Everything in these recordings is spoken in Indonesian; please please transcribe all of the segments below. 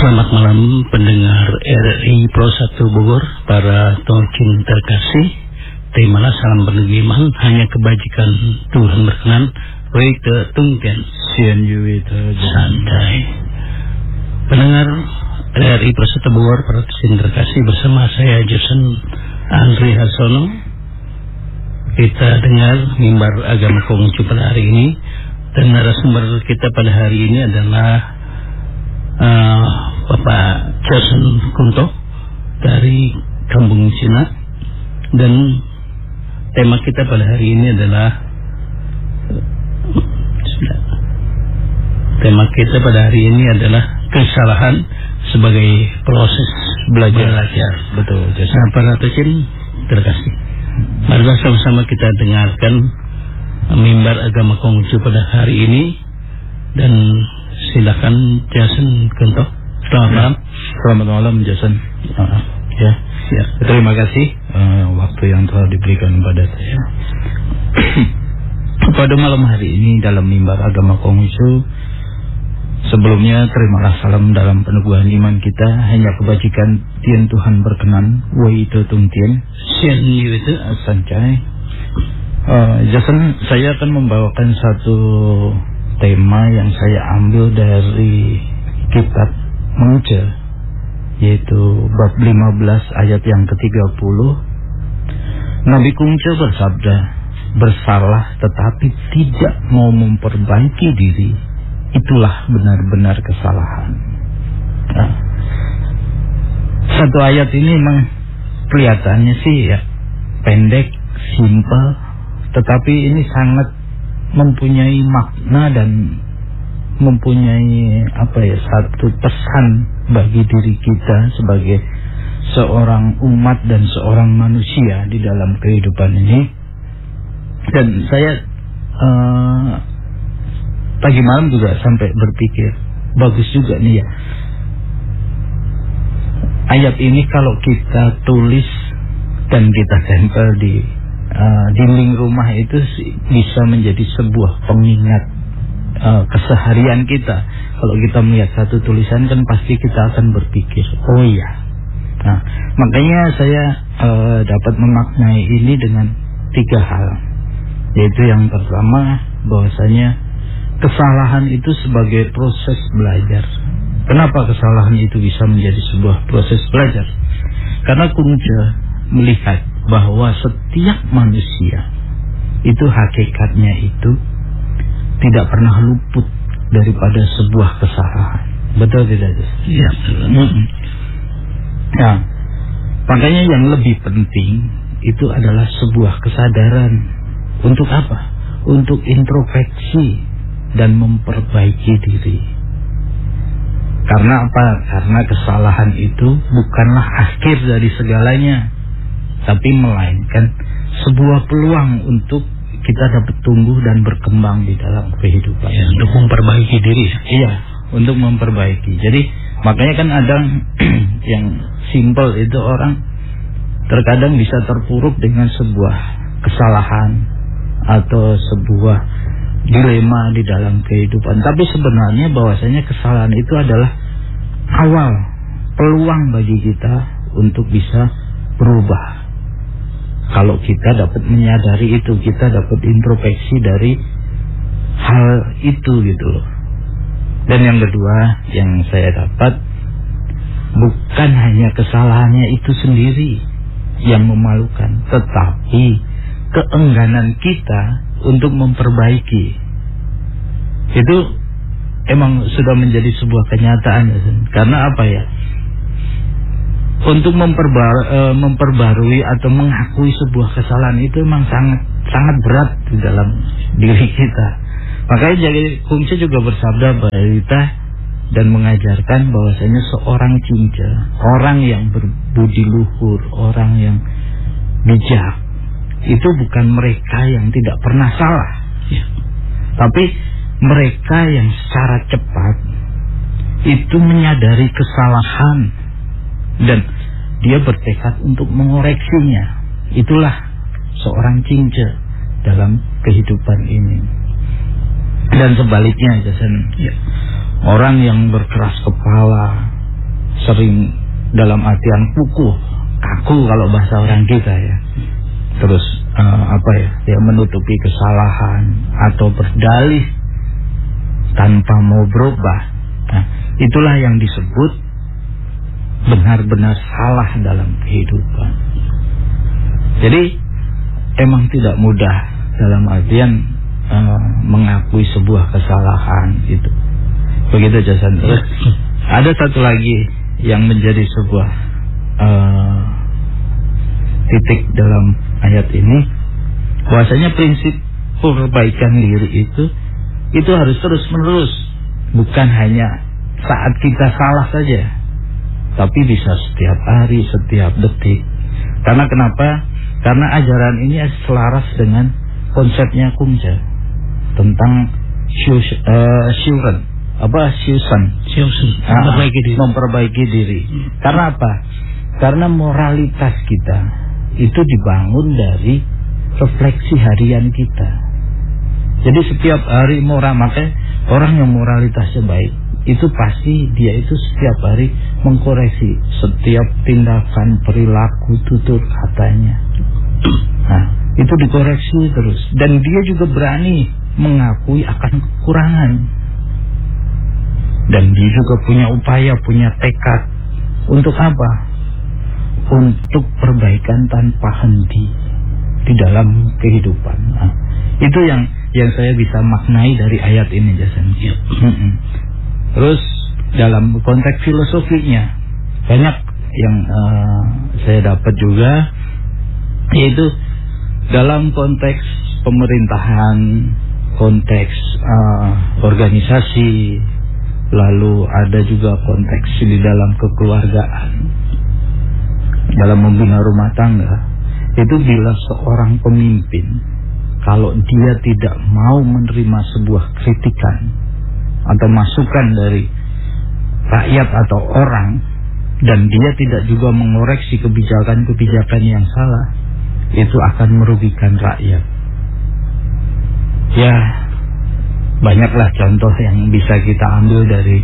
Selamat malam pendengar RRI Pro 1 Bogor, para tolkin terkasih. Terimalah salam penerima, hanya kebajikan Tuhan berkenan. Wei-te tungtian Sian Yuwita santai. Pendengar RRI Pro 1 Bogor, para tolkin terkasih, bersama saya Jason Andri Hasono. Kita dengar mimbar agama Konghucu pada hari ini, dan narasumber kita pada hari ini adalah Bapak Jason Kunto dari Kampung Cina, dan tema kita pada hari ini adalah kesalahan sebagai proses belajar. Betul, Jason. Nah, para tekin terkasih, marilah sama-sama kita dengarkan mimbar agama Konghucu pada hari ini, dan silakan Jason Kunto. Selamat malam Jason. Ya, siap. Terima kasih waktu yang telah diberikan kepada saya. Pada malam hari ini dalam mimbar agama Konghucu, sebelumnya terimalah salam dalam peneguhan iman kita. Hanya kebajikan Tien Tuhan berkenan. Wei-te tungtian Sian Yuwita sancai. Jason, saya akan membawakan satu tema yang saya ambil dari kitab Mengce, yaitu bab 15 ayat yang ke-30. Nabi Kungce bersabda, bersalah tetapi tidak mau memperbaiki diri, itulah benar-benar kesalahan. Nah, satu ayat ini memang kelihatannya sih ya pendek, simpel, tetapi ini sangat mempunyai makna dan mempunyai satu pesan bagi diri kita sebagai seorang umat dan seorang manusia di dalam kehidupan ini. Dan saya pagi malam juga sampai berpikir, bagus juga nih ya, ayat ini kalau kita tulis dan kita tempel di dinding rumah, itu bisa menjadi sebuah pengingat keseharian kita. Kalau kita melihat satu tulisan kan pasti kita akan berpikir, oh iya. Nah, makanya saya dapat memaknai ini dengan 3 hal. Yaitu yang pertama, bahwasanya kesalahan itu sebagai proses belajar. Kenapa kesalahan itu bisa menjadi sebuah proses belajar? Karena Kungce melihat bahwa setiap manusia itu hakikatnya itu tidak pernah luput daripada sebuah kesalahan. Betul tidak? Iya. Nah, makanya yang lebih penting itu adalah sebuah kesadaran. Untuk apa? Untuk introspeksi dan memperbaiki diri. Karena apa? Karena kesalahan itu bukanlah akhir dari segalanya, tapi melainkan sebuah peluang untuk kita dapat tumbuh dan berkembang di dalam kehidupan. Ya, untuk memperbaiki diri. Iya, untuk memperbaiki. Jadi makanya kan ada yang simpel itu, orang terkadang bisa terpuruk dengan sebuah kesalahan atau sebuah dilema di dalam kehidupan. Tapi sebenarnya bahwasanya kesalahan itu adalah awal peluang bagi kita untuk bisa berubah. Kalau kita dapat menyadari itu, kita dapat introspeksi dari hal itu gitu loh. Dan yang kedua yang saya dapat, bukan hanya kesalahannya itu sendiri yang memalukan, tetapi keengganan kita untuk memperbaiki. Itu emang sudah menjadi sebuah kenyataan ya. Karena apa ya? Untuk memperbarui atau mengakui sebuah kesalahan itu memang sangat berat di dalam diri kita. Makanya jadi Kungce juga bersabda berita dan mengajarkan bahwasanya seorang cinca, orang yang berbudi luhur, orang yang bijak, itu bukan mereka yang tidak pernah salah, ya, tapi mereka yang secara cepat itu menyadari kesalahan dan dia bertekad untuk mengoreksinya. Itulah seorang cinca dalam kehidupan ini. Dan sebaliknya, Jason, ya, orang yang berkeras kepala, sering dalam artian kukuh, kaku kalau bahasa orang kita ya. Terus ya menutupi kesalahan atau berdalih tanpa mau berubah. Nah, itulah yang disebut benar-benar salah dalam kehidupan. Jadi emang tidak mudah dalam artian mengakui sebuah kesalahan itu. Begitu Jason. Terus ada satu lagi yang menjadi sebuah titik dalam ayat ini, bahwasanya prinsip perbaikan diri itu harus terus menerus, bukan hanya saat kita salah saja, tapi bisa setiap hari, setiap detik. Karena kenapa? Karena ajaran ini selaras dengan konsepnya Kumja tentang memperbaiki diri. Karena apa? Karena moralitas kita itu dibangun dari refleksi harian kita. Jadi setiap hari makanya orang yang moralitasnya baik itu pasti dia itu setiap hari mengkoreksi setiap tindakan, perilaku, tutur katanya. Nah, itu dikoreksi terus, dan dia juga berani mengakui akan kekurangan, dan dia juga punya upaya, punya tekad untuk apa? Untuk perbaikan tanpa henti di dalam kehidupan. Nah, itu yang saya bisa maknai dari ayat ini, Jason. Terus dalam konteks filosofinya banyak yang saya dapat juga, yaitu dalam konteks pemerintahan, konteks organisasi, lalu ada juga konteks di dalam kekeluargaan, dalam membina rumah tangga. Itu bila seorang pemimpin, kalau dia tidak mau menerima sebuah kritikan atau masukan dari rakyat atau orang, dan dia tidak juga mengoreksi kebijakan-kebijakan yang salah, itu akan merugikan rakyat. Ya, banyaklah contoh yang bisa kita ambil dari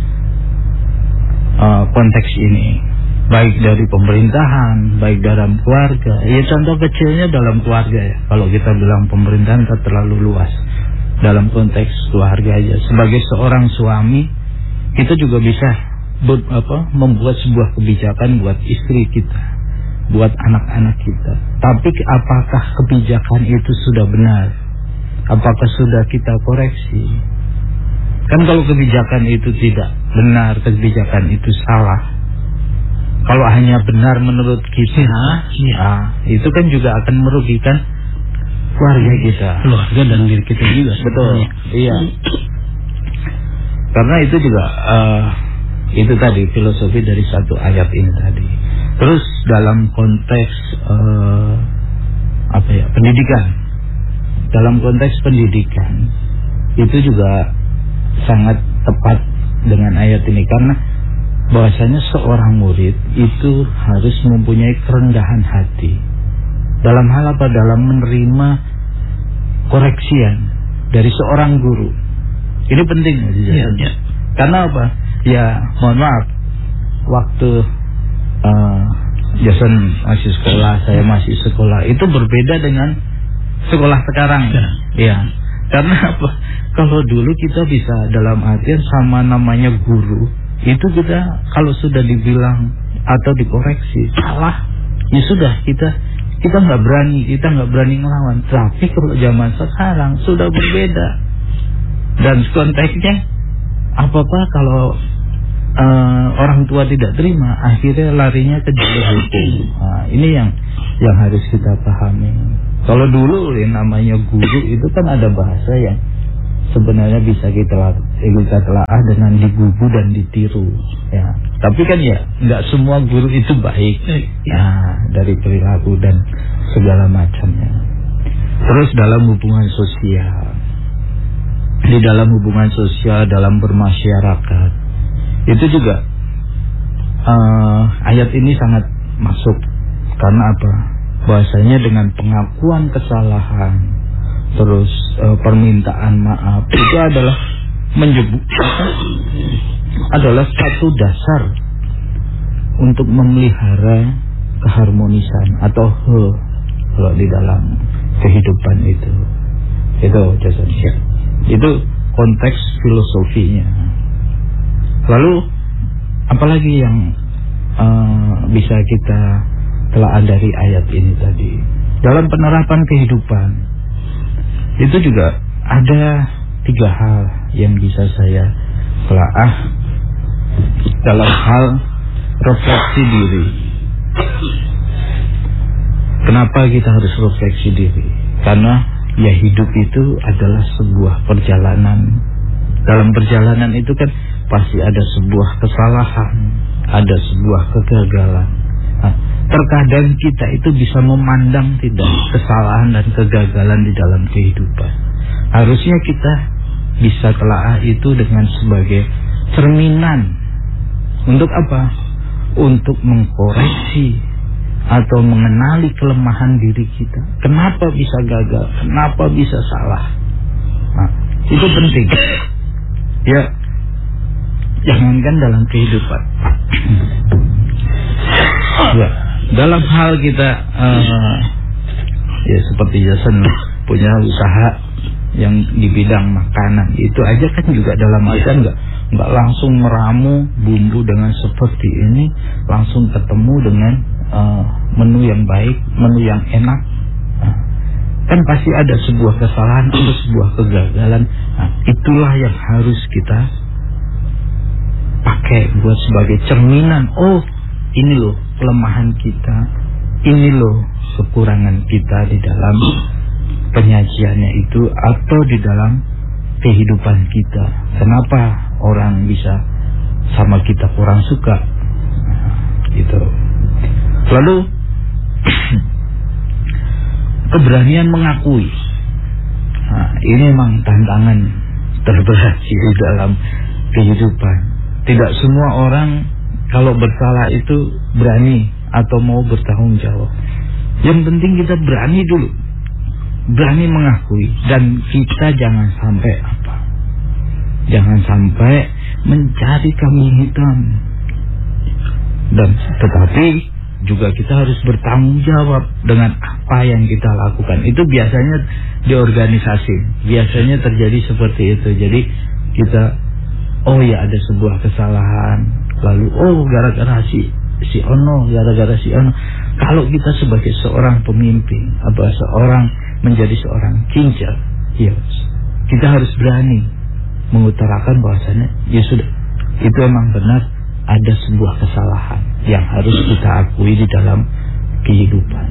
konteks ini, baik dari pemerintahan, baik dalam keluarga. Ya, contoh kecilnya dalam keluarga ya. Kalau kita bilang pemerintahan kan terlalu luas. Dalam konteks keluarga aja, sebagai seorang suami, kita juga bisa membuat sebuah kebijakan buat istri kita, buat anak-anak kita. Tapi apakah kebijakan itu sudah benar? Apakah sudah kita koreksi? Kan kalau kebijakan itu tidak benar, kebijakan itu salah, kalau hanya benar menurut kita, itu kan juga akan merugikan keluarga kita, keluarga dan diri kita juga. Betul, iya. Karena itu juga itu tadi filosofi dari satu ayat ini tadi. Terus dalam konteks pendidikan, dalam konteks pendidikan itu juga sangat tepat dengan ayat ini, karena bahwasanya seorang murid itu harus mempunyai kerendahan hati dalam hal apa? Dalam menerima koreksian dari seorang guru. Ini penting ya. Karena apa? Ya, mohon maaf, waktu Jason masih sekolah, saya masih sekolah, itu berbeda dengan sekolah sekarang. Ya. Karena apa? Kalau dulu kita bisa dalam artian sama namanya guru, itu kita kalau sudah dibilang atau dikoreksi salah, ya sudah kita nggak berani ngelawan. Tapi kalau zaman sekarang sudah berbeda, dan konteksnya apa kalau orang tua tidak terima, akhirnya larinya ke jalur hukum. Nah, ini yang harus kita pahami. Kalau dulu namanya guru itu kan ada bahasa yang sebenarnya bisa kita telaah dengan digugu dan ditiru, ya. Tapi kan ya nggak semua guru itu baik, dari perilaku dan segala macamnya. Terus dalam hubungan sosial, di dalam hubungan sosial, dalam bermasyarakat, itu juga ayat ini sangat masuk. Karena apa? Bahasanya dengan pengakuan kesalahan, terus permintaan maaf, itu adalah adalah satu dasar untuk memelihara keharmonisan atau kalau di dalam kehidupan itu jasanya. Itu konteks filosofinya. Lalu apalagi yang bisa kita telah dari ayat ini tadi dalam penerapan kehidupan itu juga ada 3 hal yang bisa saya telaah dalam hal refleksi diri. Kenapa kita harus refleksi diri? Karena ya hidup itu adalah sebuah perjalanan. Dalam perjalanan itu kan pasti ada sebuah kesalahan, ada sebuah kegagalan. Nah, terkadang kita itu bisa memandang tidak kesalahan dan kegagalan di dalam kehidupan. Harusnya kita bisa telaah itu dengan sebagai cerminan. Untuk apa? Untuk mengkoreksi atau mengenali kelemahan diri kita. Kenapa bisa gagal? Kenapa bisa salah? Nah, itu penting. Ya, jangankan dalam kehidupan. Ya, dalam hal kita ya seperti Jason punya usaha yang di bidang makanan, itu aja kan juga dalam artian nggak langsung meramu bumbu dengan seperti ini langsung ketemu dengan menu yang baik, menu yang enak. Nah, kan pasti ada sebuah kesalahan atau sebuah kegagalan. Nah, itulah yang harus kita pakai buat sebagai cerminan. Oh, ini loh kelemahan kita, ini loh kekurangan kita di dalam penyajiannya itu atau di dalam kehidupan kita. Kenapa orang bisa sama kita kurang suka? Nah, gitu. Lalu keberanian mengakui. Nah, ini memang tantangan terberat di dalam kehidupan. Tidak semua orang kalau bersalah itu berani atau mau bertanggung jawab. Yang penting kita berani dulu, berani mengakui, dan kita jangan sampai apa? Jangan sampai mencari kambing hitam. Dan tetapi juga kita harus bertanggung jawab dengan apa yang kita lakukan. Itu biasanya di organisasi, biasanya terjadi seperti itu. Jadi kita, oh ya ada sebuah kesalahan, lalu oh gara-gara si Ono, gara-gara si Ono. Kalau kita sebagai seorang pemimpin atau seorang menjadi seorang kincir, ya kita harus berani mengutarakan bahwasannya ya sudah, itu emang benar ada sebuah kesalahan yang harus kita akui di dalam kehidupan.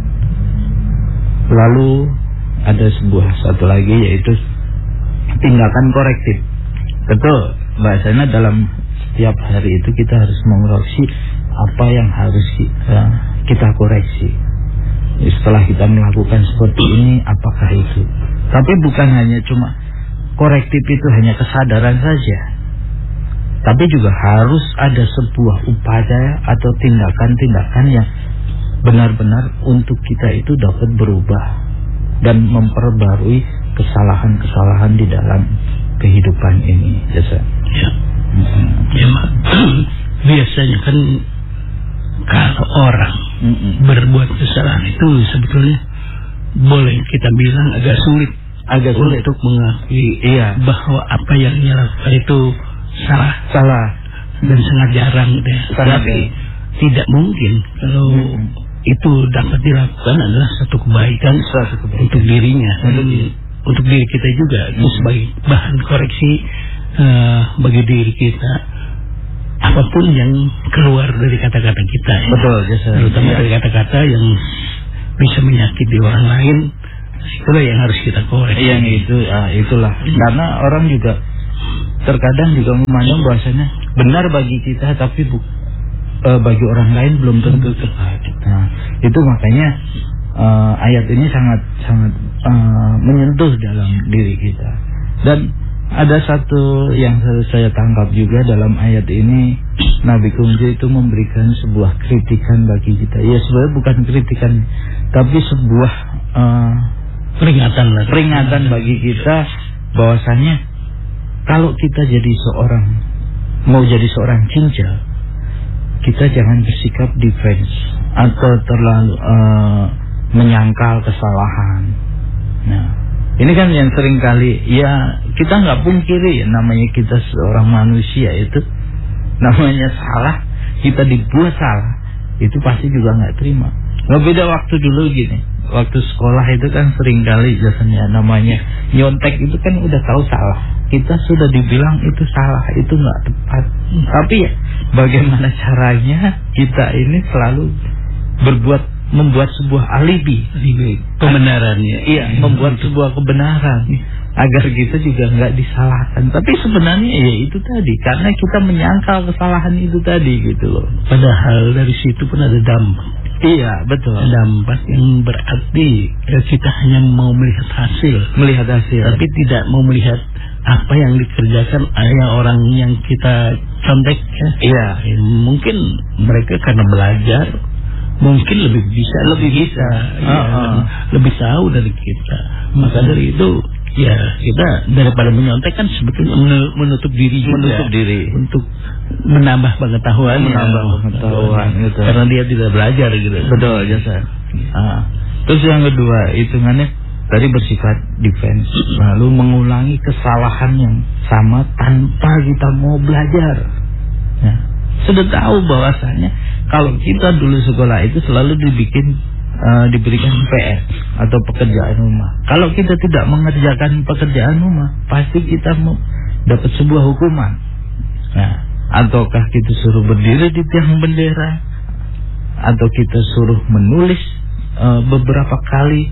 Lalu ada sebuah satu lagi, yaitu tindakan korektif. Betul, bahasanya dalam setiap hari itu kita harus mengoreksi apa yang harus kita koreksi. Setelah kita melakukan seperti ini, apakah itu? Tapi bukan hanya cuma korektif itu hanya kesadaran saja, tapi juga harus ada sebuah upaya atau tindakan-tindakan yang benar-benar untuk kita itu dapat berubah dan memperbarui kesalahan-kesalahan di dalam kehidupan ini. Jasa. Ya. Ya, biasanya kan kalau orang berbuat kesalahan itu sebetulnya boleh kita bilang agak sulit untuk mengakui bahwa apa yang dia lakukan itu salah dan sangat jarang gitu ya. Tapi tidak mungkin kalau itu dapat dilakukan adalah satu kebaikan untuk dirinya, untuk diri kita juga, itu sebagai bahan koreksi bagi diri kita. Apapun yang keluar dari kata-kata kita, betul, terutama dari kata-kata yang bisa menyakiti orang lain, itulah yang harus kita koreksi. Yang itulah. Karena orang juga terkadang juga memandang bahwasanya benar bagi kita, tapi bagi orang lain belum tentu tepat. Nah, itu makanya ayat ini sangat menyentuh dalam diri kita. Dan ada satu yang saya tangkap juga dalam ayat ini, Nabi Kunci itu memberikan sebuah kritikan bagi kita. Ya sebenarnya bukan kritikan, tapi sebuah peringatan bagi kita bahwasanya kalau kita mau jadi seorang cincin, kita jangan bersikap defense atau terlalu menyangkal kesalahan. Nah, ini kan yang sering kali ya kita nggak pungkiri ya, namanya kita seorang manusia itu namanya salah, kita dibuat salah itu pasti juga nggak terima. Nggak beda waktu dulu gini, waktu sekolah itu kan sering kali biasanya namanya nyontek itu kan udah tahu salah, kita sudah dibilang itu salah, itu nggak tepat, tapi ya bagaimana caranya kita ini selalu membuat sebuah alibi kebenarannya, membuat sebuah kebenaran agar kita juga nggak disalahkan. Tapi sebenarnya ya itu tadi, karena kita menyangkal kesalahan itu tadi gitu loh. Padahal dari situ pun ada dampak. Iya betul. Dampak yang berarti kita hanya mau melihat hasil, tapi tidak mau melihat apa yang dikerjakan oleh orang yang kita contek. Iya. Mungkin mereka karena belajar, mungkin lebih bisa, lebih tahu dari kita. Maka dari itu ya kita daripada menyontek kan sebetulnya menutup diri untuk menambah pengetahuan, gitu. Karena dia tidak belajar gitu. Betul aja Sir. Terus yang kedua hitungannya tadi bersifat defense, lalu mengulangi kesalahan yang sama tanpa kita mau belajar. Nah, sudah tahu bahwasanya kalau kita dulu sekolah itu selalu diberikan PR atau pekerjaan rumah. Kalau kita tidak mengerjakan pekerjaan rumah, pasti kita dapat sebuah hukuman. Nah, ataukah kita suruh berdiri di tiang bendera, atau kita suruh menulis beberapa kali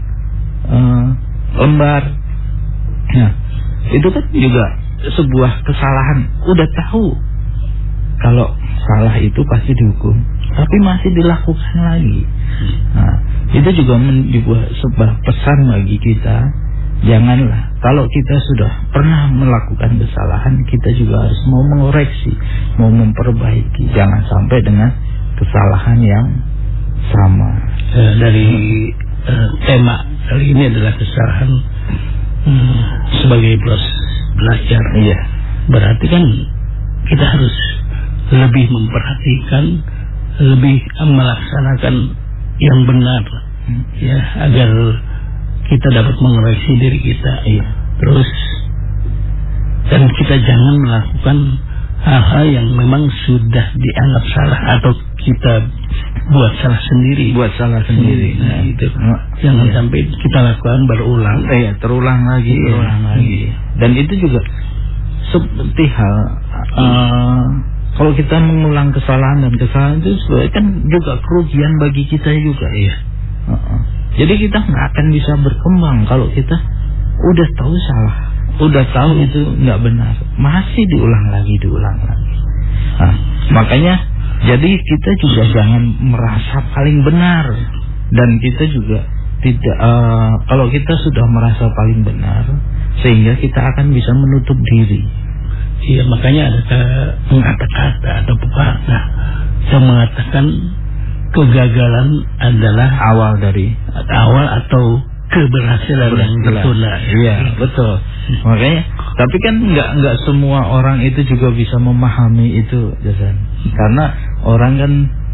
lembar. Nah, itu kan juga sebuah kesalahan. Udah tahu kalau salah itu pasti dihukum, tapi masih dilakukan lagi. Nah, itu juga dibuat sebuah pesan bagi kita. Janganlah, kalau kita sudah pernah melakukan kesalahan, kita juga harus mau mengoreksi, mau memperbaiki. Jangan sampai dengan kesalahan yang sama. Dari tema kali ini adalah kesalahan sebagai proses belajar. Iya. Berarti kan kita harus lebih memperhatikan, lebih melaksanakan yang benar, ya, agar kita dapat mengoreksi diri kita. Iya. Terus dan kita jangan melakukan hal-hal yang memang sudah dianggap salah atau kita buat salah sendiri. Nah, itu jangan sampai kita lakukan berulang. Terulang lagi. Dan itu juga seperti hal kalau kita mengulang kesalahan itu sebenarnya kan juga kerugian bagi kita juga ya. Jadi kita nggak akan bisa berkembang kalau kita udah tahu salah, udah tahu itu nggak benar, masih diulang lagi. Nah, makanya jadi kita juga jangan merasa paling benar, dan kita juga tidak kalau kita sudah merasa paling benar sehingga kita akan bisa menutup diri. Iya, makanya ada kata-kata atau pepatah yang mengatakan kegagalan adalah awal atau keberhasilan yang tertunda. Iya, betul. Makanya, tapi kan nggak semua orang itu juga bisa memahami itu, Jason. Karena orang kan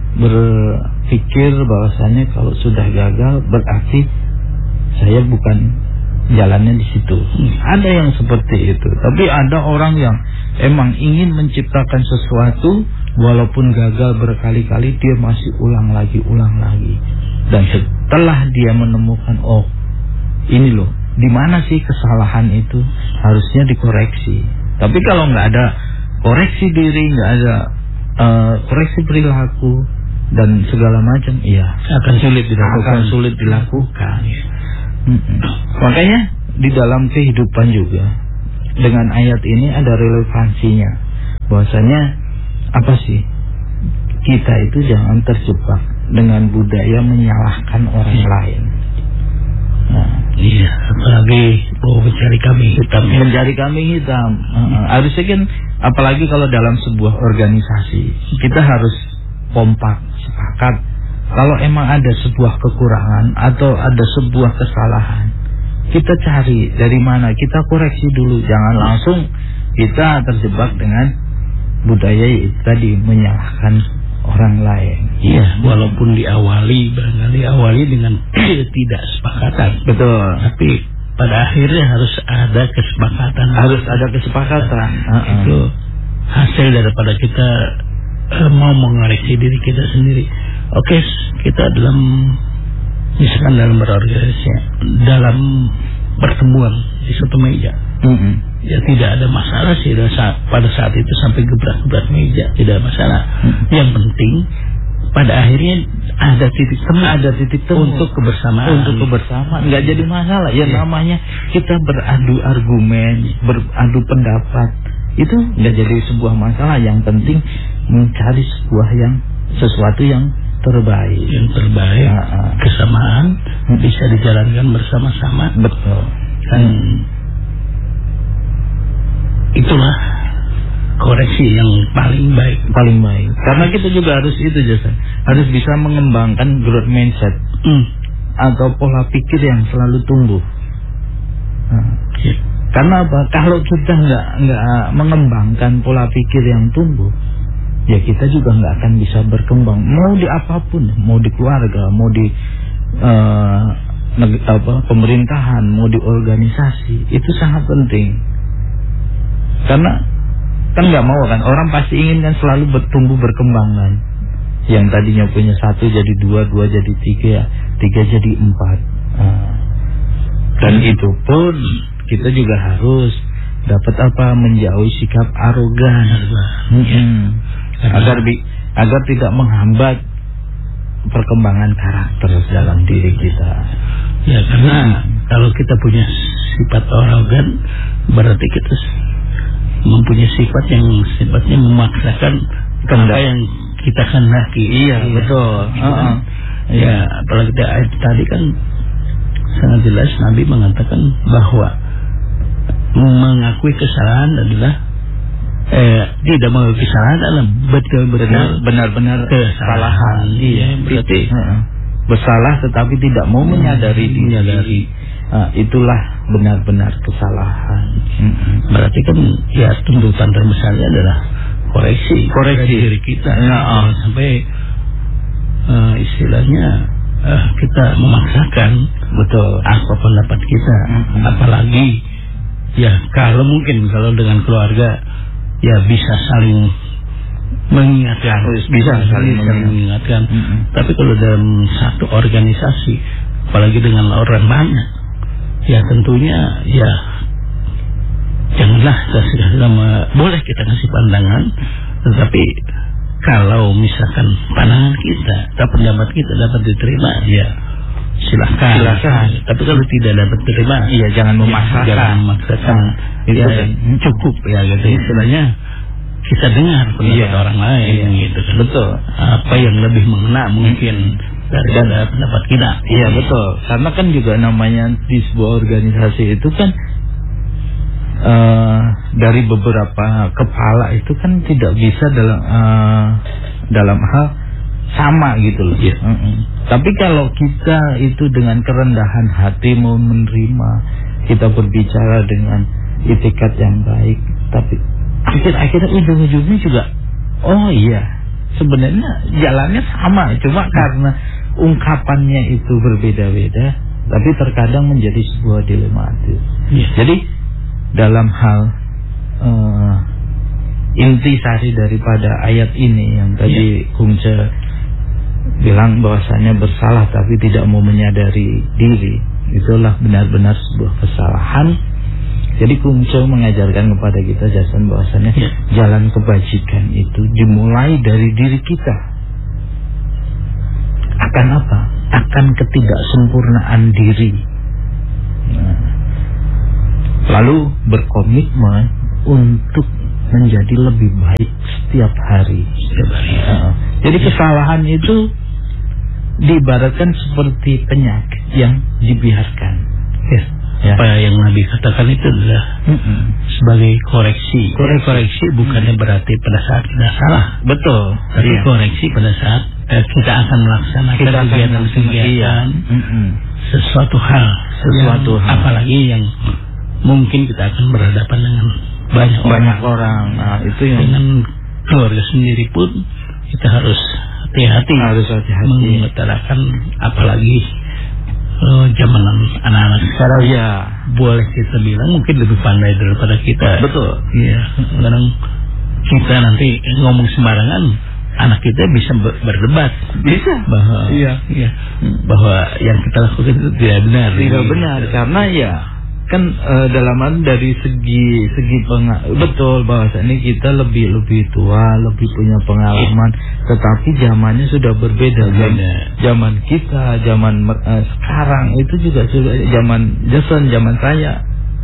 berpikir bahwasanya kalau sudah gagal berarti saya bukan jalannya di situ. Ada yang seperti itu. Tapi ada orang yang emang ingin menciptakan sesuatu, walaupun gagal berkali-kali dia masih ulang lagi. Dan setelah dia menemukan, oh ini loh, di mana sih kesalahan itu, harusnya dikoreksi. Tapi kalau nggak ada koreksi diri, nggak ada koreksi perilaku dan segala macam, iya akan sulit dilakukan. Makanya di dalam kehidupan juga dengan ayat ini ada relevansinya, bahwasanya apa sih, kita itu jangan terjebak dengan budaya menyalahkan orang lain. Nah, iya, apalagi mencari kambing hitam. Harusnya kan, apalagi kalau dalam sebuah organisasi, kita harus kompak, sepakat. Kalau emang ada sebuah kekurangan atau ada sebuah kesalahan, kita cari dari mana, kita koreksi dulu. Jangan langsung kita terjebak dengan budaya itu tadi, menyalahkan orang orang lain. Iya, walaupun barangkali awali dengan tidak sepakatan. Betul. Tapi pada akhirnya harus ada kesepakatan. Itu hasil daripada kita mau mengoreksi diri kita sendiri. Oke, kita misalkan dalam berorganisasi, dalam pertemuan di satu meja, ya tidak ada masalah sih pada saat itu sampai gebrak-gebrak meja, tidak ada masalah. Yang penting pada akhirnya ada titik temu untuk kebersamaan. Nggak jadi masalah. Ya namanya kita beradu argumen, beradu pendapat, itu nggak jadi sebuah masalah. Yang penting mencari sesuatu yang terbaik. Kesamaan bisa dijalankan bersama-sama. Betul. Dan itulah koreksi yang paling baik. Karena kita juga harus harus bisa mengembangkan growth mindset atau pola pikir yang selalu tumbuh. Karena apa? Kalau kita nggak mengembangkan pola pikir yang tumbuh, ya kita juga nggak akan bisa berkembang. Mau di apapun, mau di keluarga, mau di pemerintahan, mau di organisasi, itu sangat penting. Karena kan nggak mau kan, orang pasti ingin kan selalu bertumbuh berkembang kan. Yang tadinya punya 1 jadi 2, 2 jadi 3, 3 jadi 4. Dan itu pun kita juga harus dapat menjauhi sikap arogan. Agar tidak menghambat perkembangan karakter dalam diri kita. Ya, karena kalau kita punya sifat arogan, berarti kita mempunyai sifat yang sifatnya memaksakan apa yang kita kehendaki. Iya, betul. Ya, apalagi tadi kan sangat jelas Nabi mengatakan bahwa mengakui kesalahan adalah tidak mengakui kesalahan adalah benar-benar kesalahan. Iya, berarti bersalah tetapi tidak mau menyadari diri. Itulah benar-benar kesalahan. Berarti kan ya tuntutan terbesarnya adalah koreksi diri kita. Sampai istilahnya kita memaksakan apa pendapat kita. Apalagi ya kalau dengan keluarga ya bisa saling mengingatkan, Tapi kalau dalam satu organisasi, apalagi dengan orang banyak, ya tentunya ya janganlah boleh kita kasih pandangan, tetapi kalau misalkan pandangan kita atau pendapat kita dapat diterima, ya silakan. Tapi kalau tidak dapat diterima, ya jangan memaksakan. Ya, cukup ya gitu. Istilahnya kita dengar pendapat orang lain gitu kan. Betul. Apa yang lebih mengena mungkin daripada pendapat kita. Iya, betul. Karena kan juga namanya di sebuah organisasi itu kan dari beberapa kepala itu kan tidak bisa dalam hal sama gitu loh. Tapi kalau kita itu dengan kerendahan hati mau menerima, kita berbicara dengan itikat yang baik, tapi akhirnya ujung-ujungnya juga sebenarnya jalannya sama, cuma karena ungkapannya itu berbeda-beda, tapi terkadang menjadi sebuah dilematis. Jadi dalam hal intisari daripada ayat ini yang tadi Kumce bilang bahwasanya bersalah tapi tidak mau menyadari diri, itulah benar-benar sebuah kesalahan. Jadi Kumce mengajarkan kepada kita bahwasanya jalan kebajikan itu dimulai dari diri kita. Akan apa? Akan ketidaksempurnaan diri. Lalu berkomitmen untuk menjadi lebih baik setiap hari. Jadi kesalahan itu diibaratkan seperti penyakit yang dibiarkan. Apa yang Nabi katakan itu adalah sebagai koreksi. Koreksi bukannya berarti pada saat kita salah. Betul. Tapi koreksi pada saat kita akan melaksanakan kegiatan sesuatu hal. Apalagi yang mungkin kita akan berhadapan dengan banyak orang. Itu yang dengan keluarga sendiri pun kita harus hati-hati. Harus hati-hati. Mengutarakan apalagi zaman anak-anak sekarang ya boleh kita bilang mungkin lebih pandai daripada kita. Betul. Iya. Kadang kita nanti ngomong sembarangan, anak kita bisa berdebat. Bisa. Bahwa bahwa yang kita lakukan itu tidak benar. Tidak benar karena ya kan dalaman dari segi betul bahwasanya kita lebih tua, lebih punya pengalaman, tetapi zamannya sudah berbeda. Zaman kita, zaman sekarang itu juga zaman saya,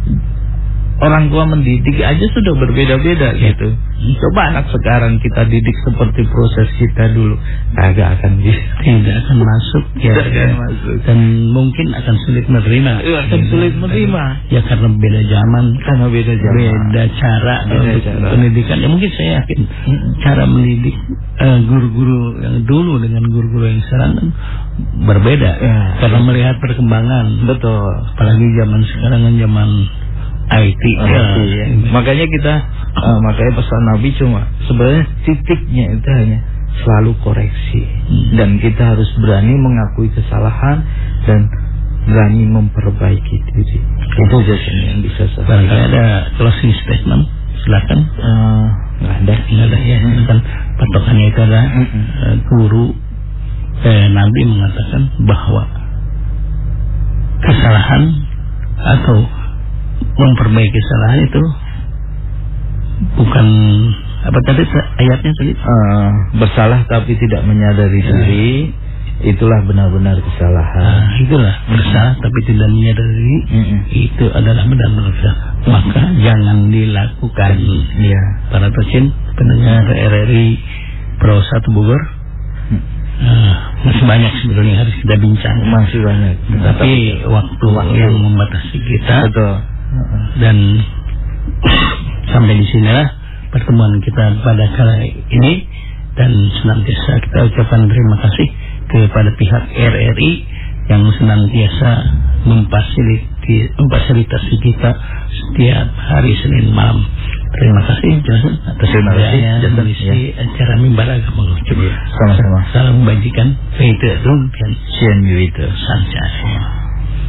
orang tua mendidik aja sudah berbeda-beda gitu. Coba anak sekarang kita didik seperti proses kita dulu, tidak akan masuk dan mungkin akan sulit menerima. Akan sulit menerima. Ya karena beda zaman, beda cara pendidikan. Ya mungkin saya yakin cara mendidik guru-guru yang dulu dengan guru-guru yang sekarang berbeda. Karena melihat perkembangan. Betul. Apalagi zaman sekarang kan zaman IT. Makanya pesan Nabi cuma sebenarnya titiknya itu hanya selalu koreksi, dan kita harus berani mengakui kesalahan dan berani memperbaiki diri. Itu jasanya yang bisa saya. Barangkali ada closing statement, silakan. Nggak ada ya. Kan patokannya itu adalah guru Nabi mengatakan bahwa kesalahan atau memperbaiki kesalahan itu bukan apa tadi ayatnya tadi? Bersalah tapi tidak menyadari diri, itulah benar-benar kesalahan. Itulah bersalah tapi tidak menyadari, itu adalah benar-benar kesalahan. Maka jangan dilakukan. Ya, para tocin pendengar RRI Pro 1 Bogor. Masih banyak sebetulnya harus kita bincang. Masih banyak. Tapi waktu yang membatasi kita. Betul. Dan sampai di sinilah pertemuan kita pada kali ini, dan senantiasa kita ucapkan terima kasih kepada pihak RRI yang senantiasa memfasilitasi kita setiap hari Senin malam. Terima kasih Johnson atas mengisi acara Mimbar Agama. Sama-sama. Salam bajikan, Faith Rum dan Sian Yuita Sanchez.